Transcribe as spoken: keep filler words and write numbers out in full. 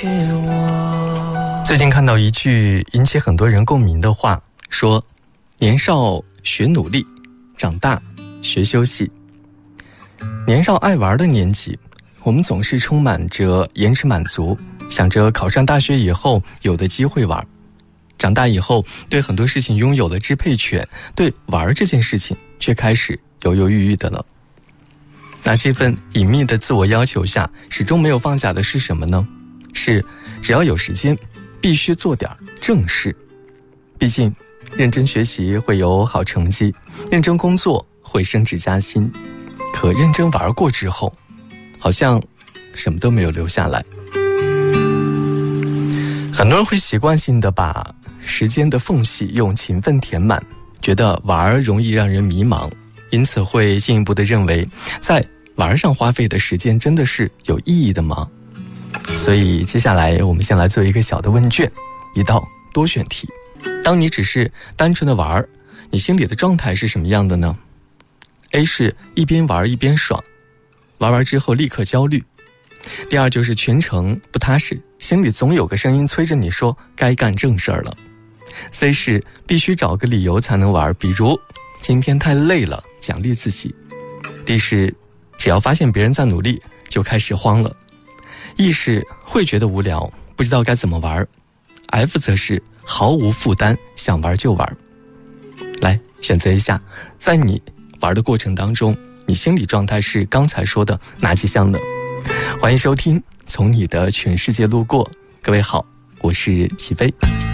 许我。 最近看到一句引起很多人共鸣的话，说年少学努力，长大学休息。年少爱玩的年纪，我们总是充满着延迟满足，想着考上大学以后有的机会玩。长大以后，对很多事情拥有了支配权，对玩这件事情却开始犹犹豫豫的了。那这份隐秘的自我要求下，始终没有放下的是什么呢？是只要有时间，必须做点正事。毕竟认真学习会有好成绩，认真工作会升职加薪，可认真玩过之后，好像什么都没有留下来。很多人会习惯性的把时间的缝隙用勤奋填满，觉得玩容易让人迷茫，因此会进一步的认为在玩上花费的时间真的是有意义的吗？所以接下来我们先来做一个小的问卷，一道多选题。当你只是单纯的玩，你心里的状态是什么样的呢？ A 是一边玩一边爽，玩完之后立刻焦虑。第二就是全程不踏实，心里总有个声音催着你说该干正事儿了。 C 是必须找个理由才能玩，比如今天太累了，奖励自己。 D 是只要发现别人在努力就开始慌了。 E 是会觉得无聊，不知道该怎么玩。 F 则是毫无负担，想玩就玩。来选择一下，在你玩的过程当中，你心理状态是刚才说的哪几项呢？欢迎收听从你的全世界路过。各位好，我是齐飞。